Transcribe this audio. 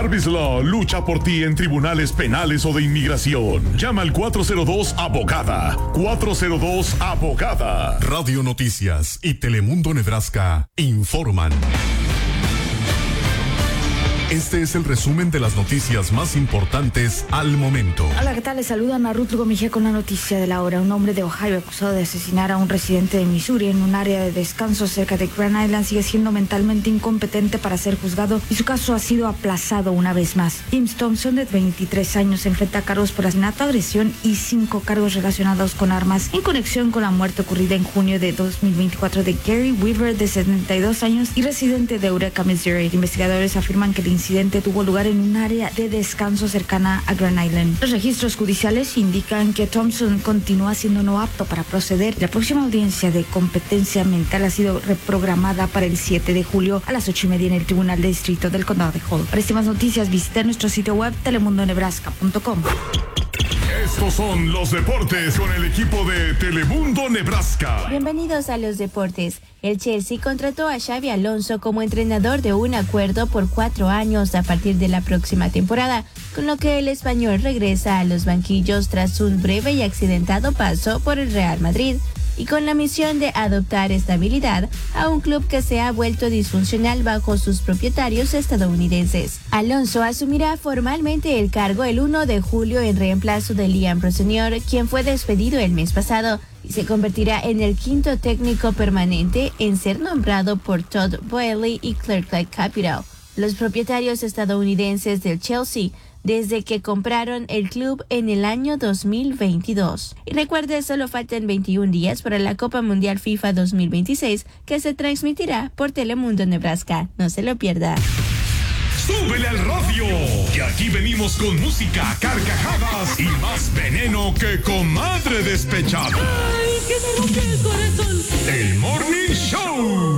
Jarvis Law lucha por ti en tribunales penales o de inmigración. Llama al 402-ABOGADA. 402-ABOGADA. Radio Noticias y Telemundo Nebraska informan. Este es el resumen de las noticias más importantes al momento. Hola, ¿qué tal? Les saludan a Ruth Gomije con la noticia de la hora. Un hombre de Ohio acusado de asesinar a un residente de Missouri en un área de descanso cerca de Grand Island sigue siendo mentalmente incompetente para ser juzgado y su caso ha sido aplazado una vez más. James Thompson, de 23 años, se enfrenta a cargos por asesinato, agresión y 5 cargos relacionados con armas en conexión con la muerte ocurrida en junio de 2024 de Gary Weaver, de 72 años y residente de Eureka, Missouri. Investigadores afirman que el incidente tuvo lugar en un área de descanso cercana a Grand Island. Los registros judiciales indican que Thompson continúa siendo no apto para proceder. La próxima audiencia de competencia mental ha sido reprogramada para el 7 de julio a las 8:30 en el Tribunal de Distrito del Condado de Hall. Para más noticias, visita nuestro sitio web telemundonebraska.com. Estos son los deportes con el equipo de Telemundo Nebraska. Bienvenidos a los deportes. El Chelsea contrató a Xabi Alonso como entrenador de un acuerdo por 4 años a partir de la próxima temporada, con lo que el español regresa a los banquillos tras un breve y accidentado paso por el Real Madrid, y con la misión de adoptar estabilidad a un club que se ha vuelto disfuncional bajo sus propietarios estadounidenses. Alonso asumirá formalmente el cargo el 1 de julio en reemplazo de Liam Rossenior, quien fue despedido el mes pasado, y se convertirá en el 5º técnico permanente en ser nombrado por Todd Boehly y Clearlake Capital, los propietarios estadounidenses del Chelsea, desde que compraron el club en el año 2022. Y recuerde, solo faltan 21 días para la Copa Mundial FIFA 2026, que se transmitirá por Telemundo Nebraska. No se lo pierda. ¡Súbele al radio! Que aquí venimos con música, carcajadas y más veneno que comadre despechada. ¡Ay, qué